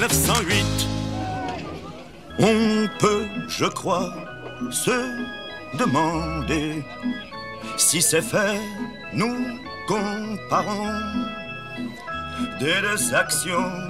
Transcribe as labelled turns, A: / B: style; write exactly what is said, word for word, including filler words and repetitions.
A: neuf cent huit. On peut, je crois, se demander si c'est fait, nous comparons des deux actions